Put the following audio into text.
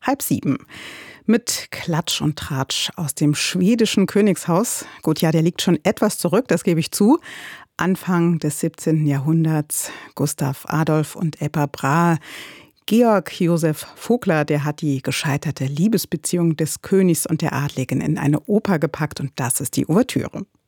6:30. Mit Klatsch und Tratsch aus dem schwedischen Königshaus. Gut, ja, der liegt schon etwas zurück, das gebe ich zu. Anfang des 17. Jahrhunderts. Gustav Adolf und Ebba Brahe. Georg Josef Vogler, der hat die gescheiterte Liebesbeziehung des Königs und der Adligen in eine Oper gepackt und das ist die Ouvertüre.